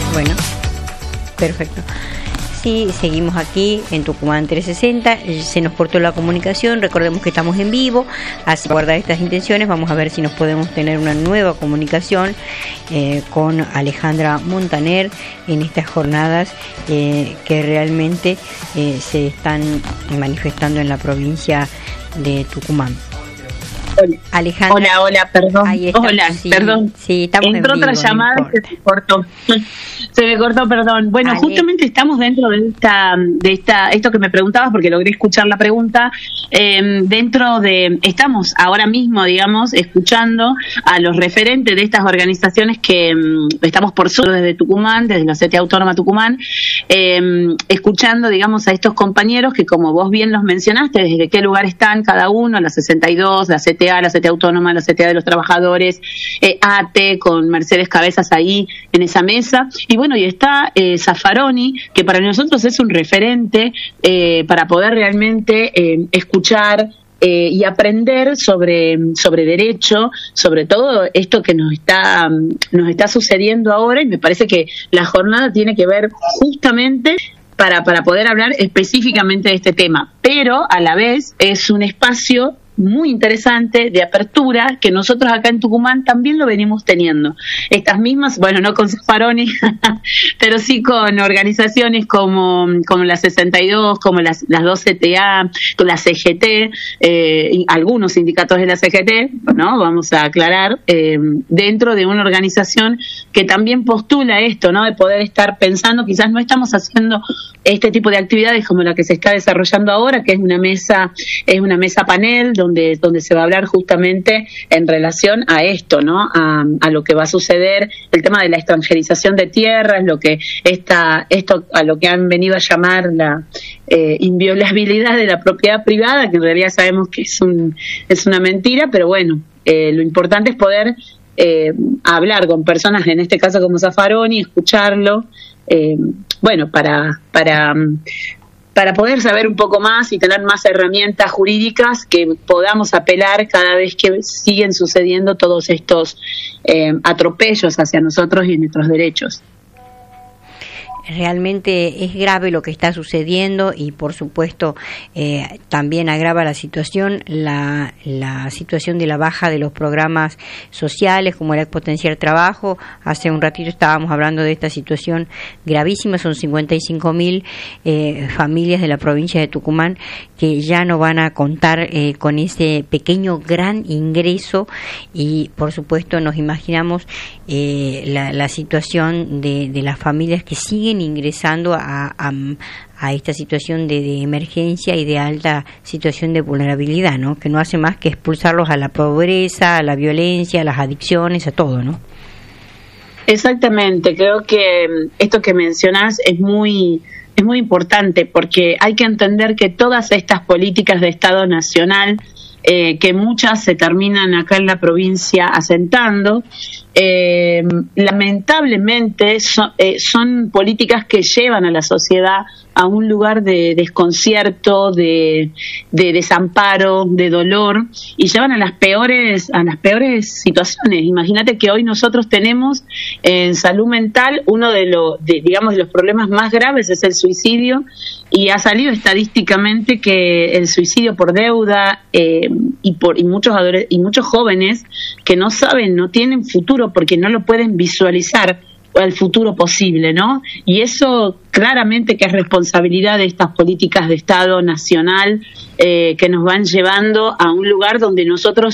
Bueno, perfecto. Sí, seguimos aquí en Tucumán 360, se nos cortó la comunicación, recordemos que estamos en vivo, así que guardar estas intenciones, vamos a ver si nos podemos tener una nueva comunicación con Alejandra Montaner en estas jornadas que realmente se están manifestando en la provincia de Tucumán. Alejandra. Hola, perdón. Hola, sí, perdón. Sí, estamos entró en vivo, otra llamada no que se cortó. Se me cortó, perdón. Bueno, justamente estamos dentro de esto que me preguntabas, porque logré escuchar la pregunta. Estamos ahora mismo, digamos, escuchando a los referentes de estas organizaciones que estamos por sur desde Tucumán, desde la CTA Autónoma Tucumán, escuchando, digamos, a estos compañeros que, como vos bien los mencionaste, desde qué lugar están cada uno, la 62, la CTA, la CTA Autónoma, la CTA de los Trabajadores, ATE, con Mercedes Cabezas ahí en esa mesa. Y bueno, y está Zaffaroni, que para nosotros es un referente para poder realmente escuchar y aprender sobre derecho, sobre todo esto que nos está sucediendo ahora, y me parece que la jornada tiene que ver justamente para poder hablar específicamente de este tema, pero a la vez es un espacio muy interesante de apertura que nosotros acá en Tucumán también lo venimos teniendo. Estas mismas, bueno, no con Zaffaroni, pero sí con organizaciones como la 62, como las 2 CTA, con la CGT, algunos sindicatos de la CGT, ¿no? Vamos a aclarar, dentro de una organización que también postula esto, ¿no? De poder estar pensando, quizás no estamos haciendo este tipo de actividades como la que se está desarrollando ahora, que es una mesa panel donde se va a hablar justamente en relación a esto, ¿no? A lo que va a suceder, el tema de la extranjerización de tierras, esto a lo que han venido a llamar la inviolabilidad de la propiedad privada, que en realidad sabemos que es una mentira, pero bueno, lo importante es poder hablar con personas, en este caso como Zaffaroni, escucharlo, bueno, para poder saber un poco más y tener más herramientas jurídicas que podamos apelar cada vez que siguen sucediendo todos estos atropellos hacia nosotros y nuestros derechos. Realmente es grave lo que está sucediendo y por supuesto también agrava la situación la situación de la baja de los programas sociales como el Potenciar Trabajo. Hace un ratito estábamos hablando de esta situación gravísima, son 55.000 familias de la provincia de Tucumán que ya no van a contar con ese pequeño gran ingreso y por supuesto nos imaginamos la situación de las familias que siguen ingresando a esta situación de emergencia y de alta situación de vulnerabilidad, ¿no? Que no hace más que expulsarlos a la pobreza, a la violencia, a las adicciones, a todo, ¿no? Exactamente, creo que esto que mencionás es muy importante porque hay que entender que todas estas políticas de Estado nacional, que muchas se terminan acá en la provincia asentando, lamentablemente son políticas que llevan a la sociedad a un lugar de desconcierto, de desamparo, de dolor, y llevan a las peores situaciones. Imagínate que hoy nosotros tenemos en salud mental uno de los problemas más graves es el suicidio, y ha salido estadísticamente que el suicidio por deuda y muchos jóvenes que no saben, no tienen futuro porque no lo pueden visualizar el futuro posible, ¿no? Y eso claramente que es responsabilidad de estas políticas de Estado nacional que nos van llevando a un lugar donde nosotros